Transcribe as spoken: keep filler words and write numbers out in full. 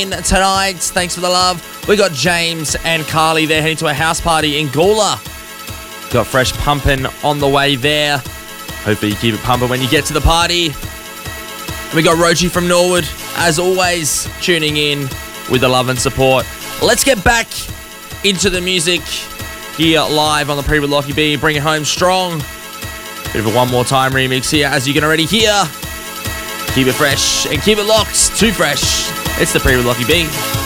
tonight. Thanks for the love. We got James and Carly there heading to a house party in Gawler. Got Fresh pumping on the way there. Hopefully you keep it pumping when you get to the party. And we got Rochi from Norwood, as always, tuning in with the love and support. Let's get back into the music here live on the Pre with Lockie B. Bring it home strong. Bit of a one more time remix here, as you can already hear. Keep it fresh and keep it locked. Too fresh. It's the Pre with Lockie B.